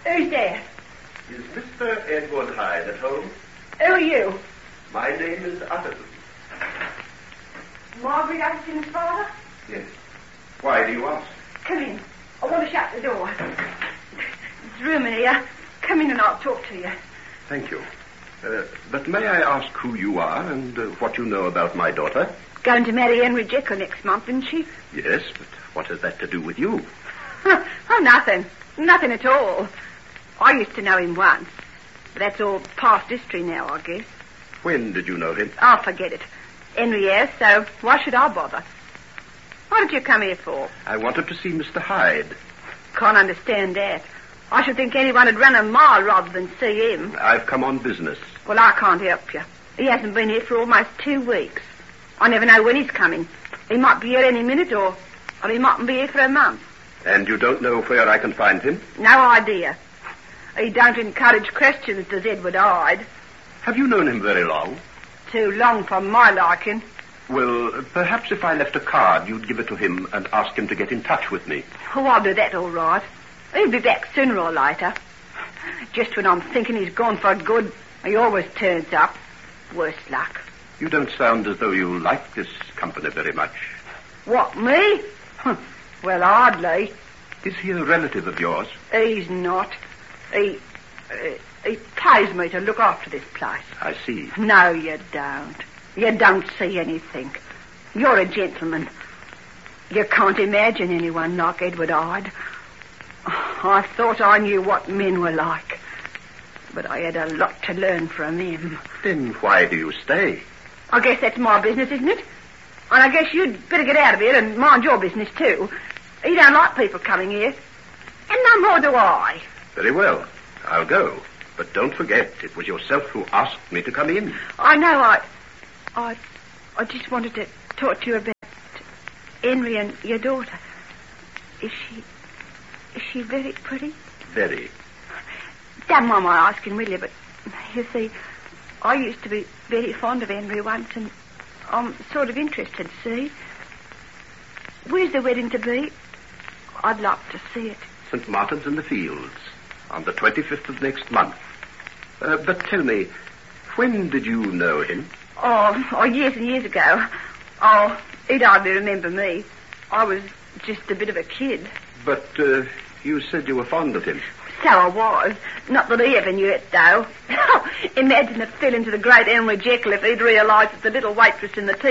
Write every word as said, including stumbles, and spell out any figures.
Who's there? Is Mister Edward Hyde at home? Who are you? My name is Utterson. Margaret Utterson's father? Yes. Why do you ask? Come in. I want to shut the door. There's room in here. Come in and I'll talk to you. Thank you. Uh, but may I ask who you are and uh, what you know about my daughter? Going to marry Henry Jekyll next month, isn't she? Yes, but what has that to do with you? Oh, nothing. Nothing at all. I used to know him once. But that's all past history now, I guess. When did you know him? I'll forget it. Henry has, so why should I bother? What did you come here for? I wanted to see Mister Hyde. Can't understand that. I should think anyone would run a mile rather than see him. I've come on business. Well, I can't help you. He hasn't been here for almost two weeks. I never know when he's coming. He might be here any minute, or, or he mightn't be here for a month. And you don't know where I can find him? No idea. He don't encourage questions, does Edward Hyde. Have you known him very long? Too long for my liking. Well, perhaps if I left a card, you'd give it to him and ask him to get in touch with me. Oh, I'll do that all right. He'll be back sooner or later. Just when I'm thinking he's gone for good, he always turns up. Worse luck. You don't sound as though you like this company very much. What, me? Well, hardly. Is he a relative of yours? He's not. He... Uh, he pays me to look after this place. I see. No, you don't. You don't see anything. You're a gentleman. You can't imagine anyone like Edward Hyde. I thought I knew what men were like. But I had a lot to learn from him. Then why do you stay? I guess that's my business, isn't it? And I guess you'd better get out of here and mind your business, too. You don't like people coming here. And no more do I. Very well. I'll go. But don't forget, it was yourself who asked me to come in. I know. I... I... I just wanted to talk to you about Henry and your daughter. Is she... Is she very pretty? Very. Don't mind my asking, will you? But, you see, I used to be very fond of Henry once, and I'm sort of interested, see? Where's the wedding to be? I'd like to see it. Saint Martin's in the Fields, on the twenty-fifth of next month. Uh, but tell me, when did you know him? Oh, oh, years and years ago. Oh, he'd hardly remember me. I was just a bit of a kid. But uh, you said you were fond of him. So I was. Not that he ever knew it, though. Imagine it fell into the great Henry Jekyll if he'd realised that the little waitress in the tea